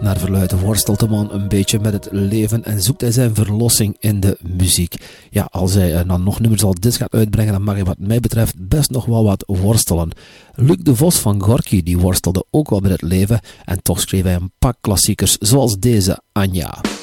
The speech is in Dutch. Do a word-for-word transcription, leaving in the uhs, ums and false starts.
Naar verluidt worstelt de man een beetje met het leven en zoekt hij zijn verlossing in de muziek. Ja, als hij dan nog nummers als dit gaat uitbrengen, dan mag hij wat mij betreft best nog wel wat worstelen. Luc de Vos van Gorky, die worstelde ook wel met het leven en toch schreef hij een pak klassiekers zoals deze, Anja.